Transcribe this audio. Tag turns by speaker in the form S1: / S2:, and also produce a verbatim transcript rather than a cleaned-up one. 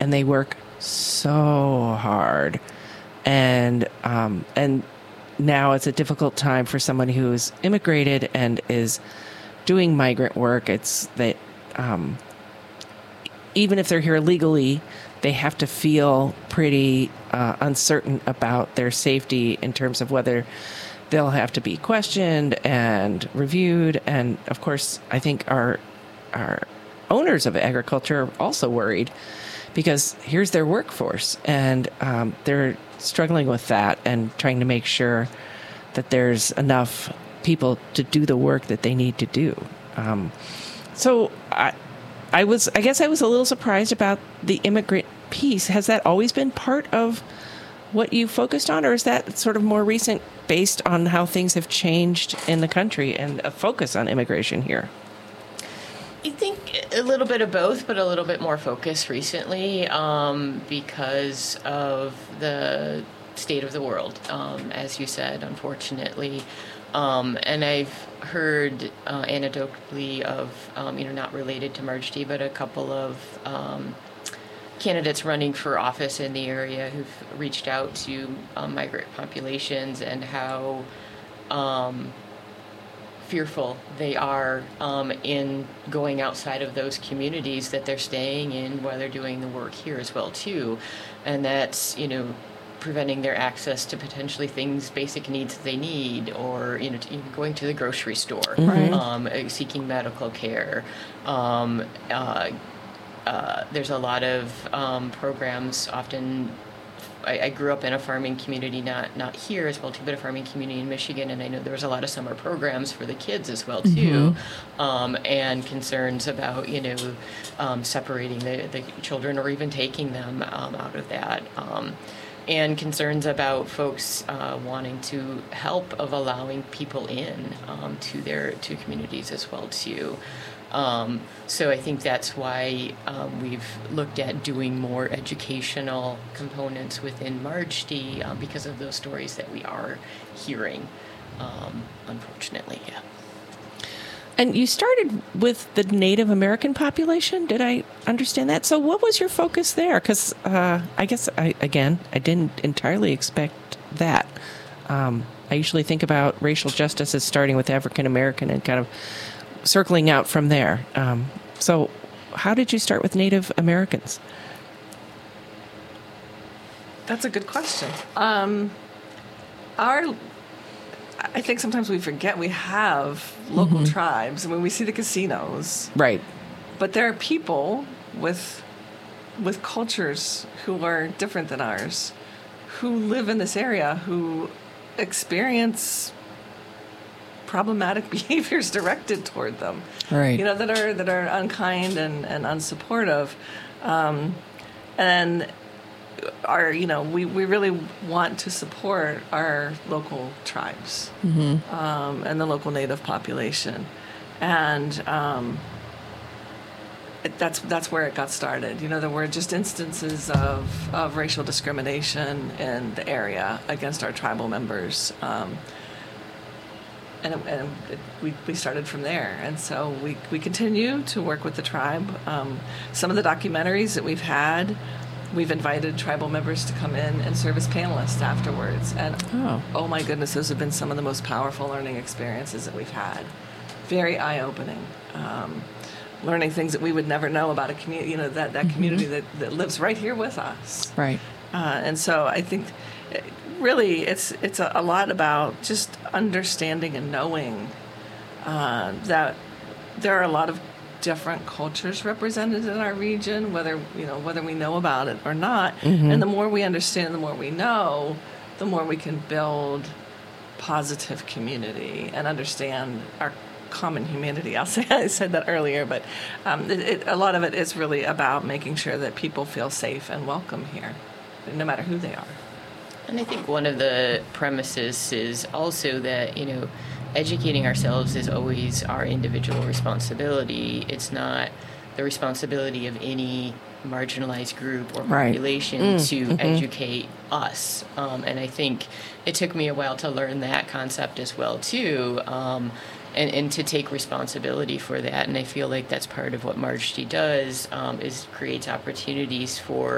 S1: and they work so hard. And um, and now it's a difficult time for someone who's immigrated and is doing migrant work. It's that um, even if they're here legally, they have to feel pretty uh, uncertain about their safety in terms of whether they'll have to be questioned and reviewed. And of course, I think our our owners of agriculture are also worried because here's their workforce, and um, they're struggling with that and trying to make sure that there's enough people to do the work that they need to do. Um, so I, I was, I guess I was a little surprised about the immigrant piece. Has that always been part of what you focused on, or is that sort of more recent based on how things have changed in the country and a focus on immigration here?
S2: I think a little bit of both, but a little bit more focused recently um, because of the state of the world, um, as you said, unfortunately. Um, and I've heard uh, anecdotally of, um, you know, not related to MARJT, but a couple of um, candidates running for office in the area who've reached out to um, migrant populations and how um, fearful they are um, in going outside of those communities that they're staying in while they're doing the work here as well too, and that's, you know, preventing their access to potentially things, basic needs that they need, or, you know, to, even going to the grocery store,
S1: Right.
S2: um, seeking medical care. Um, uh, uh, there's a lot of um, programs. Often, I, I grew up in a farming community, not not here as well too, but a farming community in Michigan, and I know there was a lot of summer programs for the kids as well too, mm-hmm. um, and concerns about, you know, um, separating the, the children or even taking them um, out of that. Um, and concerns about folks uh, wanting to help of allowing people in um, to their to communities as well too. Um, so I think that's why um, we've looked at doing more educational components within MARJT um, because of those stories that we are hearing, um, unfortunately, yeah.
S1: And you started with the Native American population. Did I understand that? So what was your focus there? Because uh, I guess, I, again, I didn't entirely expect that. Um, I usually think about racial justice as starting with African American and kind of circling out from there. Um, so how did you start with Native Americans?
S3: That's a good question. Um, our... I think sometimes we forget we have local mm-hmm. tribes. I mean, we see the casinos.
S1: Right.
S3: But there are people with with cultures who are different than ours, who live in this area, who experience problematic behaviors directed toward them.
S1: Right.
S3: You know, that are that are unkind and, and unsupportive. Um, and Our, you know, we, we really want to support our local tribes mm-hmm. um, and the local Native population, and um, it, that's that's where it got started. You know, there were just instances of, of racial discrimination in the area against our tribal members, um, and, it, and it, we we started from there. And so we we continue to work with the tribe. Um, some of the documentaries that we've had. We've invited tribal members to come in and serve as panelists afterwards. And oh. oh my goodness, those have been some of the most powerful learning experiences that we've had. Very eye-opening. Um, learning things that we would never know about a community, you know, that, that mm-hmm. community that, that lives right here with us.
S1: Right.
S3: Uh, and so I think really it's it's a, a lot about just understanding and knowing uh, that there are a lot of different cultures represented in our region, whether you know whether we know about it or not. Mm-hmm. And the more we understand, the more we know, the more we can build positive community and understand our common humanity. I'll say I said that earlier, but um, it, it, a lot of it is really about making sure that people feel safe and welcome here, no matter who they are.
S2: And I think one of the premises is also that, you know, educating ourselves is always our individual responsibility. It's not the responsibility of any marginalized group or population right. mm, to mm-hmm. educate us. Um, and I think it took me a while to learn that concept as well, too, um, and, and to take responsibility for that. And I feel like that's part of what MARJT does, um, is creates opportunities for